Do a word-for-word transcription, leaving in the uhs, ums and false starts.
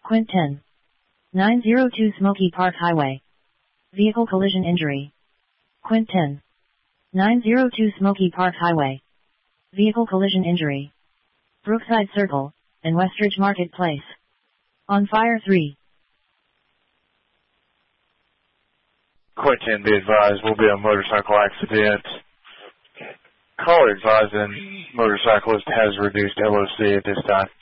Quint ten. nine oh two Smoky Park Highway. Vehicle collision injury. Quint ten. nine oh two Smoky Park Highway. Vehicle collision injury. Brookside Circle, and Westridge Marketplace. On fire three. Quint ten, be advised, will be a motorcycle accident. Caller advising motorcyclist has reduced L O C at this time.